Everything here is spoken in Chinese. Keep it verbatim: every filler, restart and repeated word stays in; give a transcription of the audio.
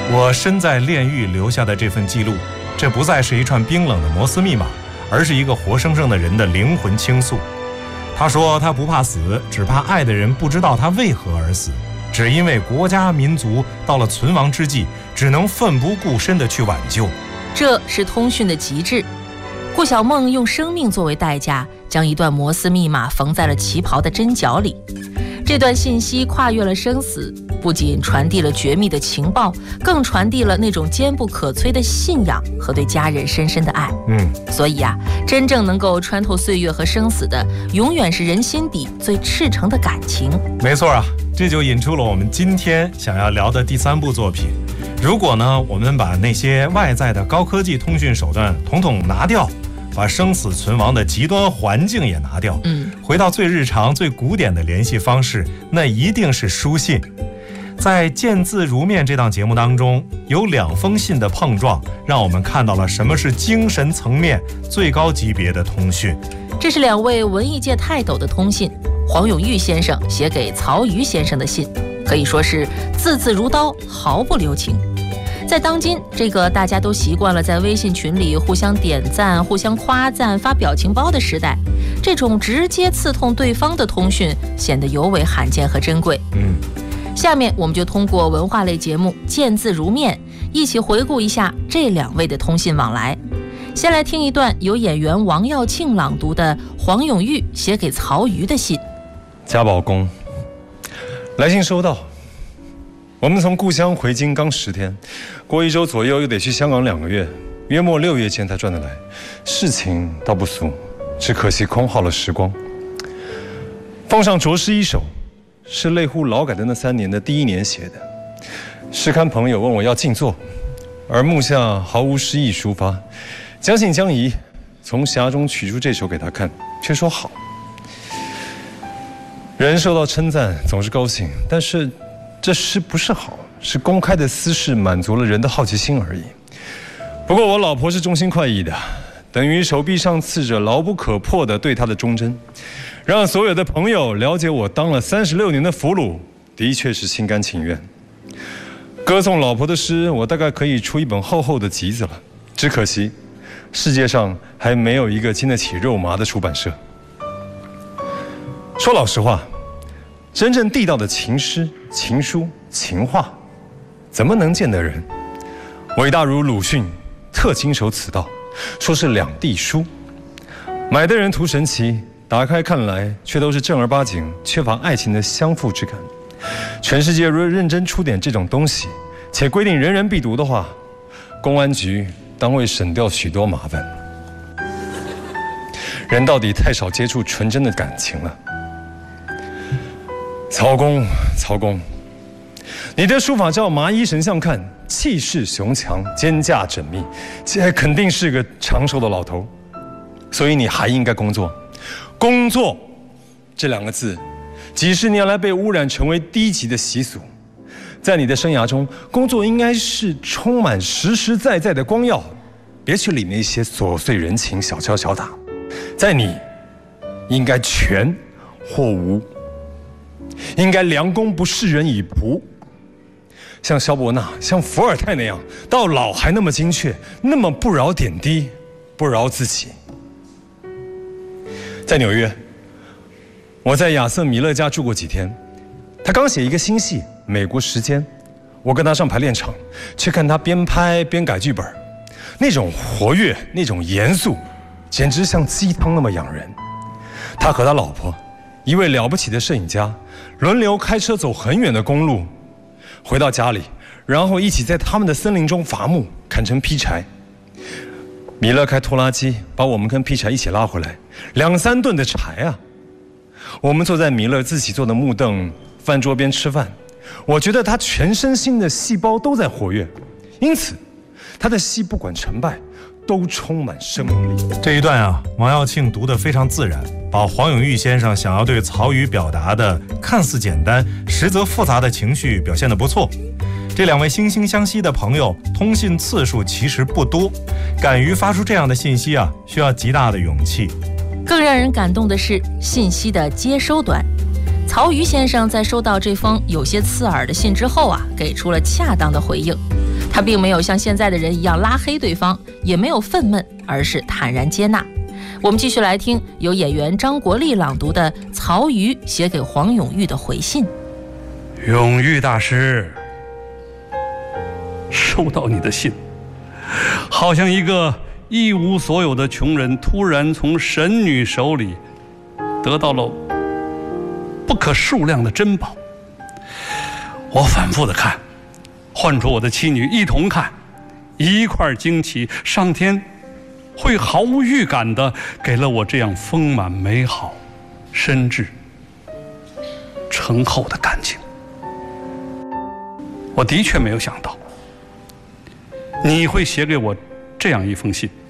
我身在炼狱留下的这份记录，这不再是一串冰冷的摩斯密码，而是一个活生生的人的灵魂倾诉。他说他不怕死，只怕爱的人不知道他为何而死，只因为国家民族到了存亡之际，只能奋不顾身地去挽救。 这是通讯的极致。顾晓梦用生命作为代价，将一段摩斯密码缝在了旗袍的针脚里。这段信息跨越了生死，不仅传递了绝密的情报，更传递了那种坚不可摧的信仰和对家人深深的爱。 嗯， 所以啊，真正能够穿透岁月和生死的，永远是人心底最赤诚的感情。 没错啊，这就引出了我们今天想要聊的第三部作品。如果呢，我们把那些外在的高科技通讯手段统统拿掉，把生死存亡的极端环境也拿掉， 嗯， 回到最日常最古典的联系方式，那一定是书信。在见字如面这档节目当中，有两封信的碰撞，让我们看到了什么是精神层面最高级别的通讯。 这是两位文艺界泰斗的通信，黄永玉先生写给曹禺先生的信，可以说是字字如刀，毫不留情。在当今这个大家都习惯了在微信群里互相点赞、互相夸赞、发表情包的时代，这种直接刺痛对方的通讯显得尤为罕见和珍贵。 嗯， 下面我们就通过文化类节目《见字如面》，一起回顾一下这两位的通信往来。先来听一段由演员王耀庆朗读的黄永玉写给曹禺的信。 家宝公，来信收到。我们从故乡回京刚十天，过一周左右又得去香港两个月，约莫六月间才转得来。事情倒不俗，只可惜空耗了时光。奉上着诗一首，是类乎劳改的那三年的第一年写的。诗刊朋友问我要静坐，而目下毫无诗意抒发。将信将疑，从匣中取出这首给他看，却说好。人受到称赞总是高兴，但是这诗不是好，是公开的私事，满足了人的好奇心而已。不过我老婆是忠心快意的，等于手臂上刺着牢不可破的对她的忠贞，让所有的朋友了解我当了三十六年的俘虏，的确是心甘情愿。歌颂老婆的诗，我大概可以出一本厚厚的集子了，只可惜世界上还没有一个经得起肉麻的出版社。说老实话，真正地道的情诗、情书、情话，怎么能见得人？伟大如鲁迅，特经手此道，说是两地书。买的人图神奇，打开看来却都是正儿八经、缺乏爱情的相负之感。全世界若认真出点这种东西，且规定人人必读的话，公安局当会省掉许多麻烦。人到底太少接触纯真的感情了。曹公，曹公，你的书法照麻衣神像看，气势雄强，肩胛缜密，这肯定是个长寿的老头，所以你还应该工作。工作这两个字，几十年来被污染成为低级的习俗。在你的生涯中，工作应该是充满实实在在的光耀，别去理那些琐碎人情小敲小打。在你，应该全或无。应该良弓不示人以仆，像萧伯纳、像伏尔泰那样，到老还那么精确，那么不饶点滴，不饶自己。在纽约，我在亚瑟·米勒家住过几天，他刚写一个新戏《美国时间》，我跟他上排练场，却看他边拍边改剧本，那种活跃，那种严肃，简直像鸡汤那么养人。他和他老婆，一位了不起的摄影家，轮流开车走很远的公路，回到家里，然后一起在他们的森林中伐木，砍成劈柴。米勒开拖拉机把我们跟劈柴一起拉回来，两三吨的柴啊！我们坐在米勒自己做的木凳饭桌边吃饭，我觉得他全身心的细胞都在活跃，因此他的戏不管成败都充满生命力。 这一段啊，王耀庆读得非常自然，把黄永玉先生想要对曹禺表达的看似简单实则复杂的情绪表现得不错。这两位惺惺相惜的朋友通信次数其实不多，敢于发出这样的信息啊，需要极大的勇气。 更让人感动的是信息的接收端。曹禺先生在收到这封有些刺耳的信之后啊，给出了恰当的回应。 他并没有像现在的人一样拉黑对方，也没有愤懑，而是坦然接纳。我们继续来听由演员张国立朗读的曹禺写给黄永玉的回信。 永玉大师，收到你的信，好像一个一无所有的穷人突然从神女手里得到了不可数量的珍宝。我反复的看，唤出我的妻女一同看，一块惊奇，上天会毫无预感的给了我这样丰满美好、深挚、醇厚的感情。我的确没有想到你会写给我这样一封信。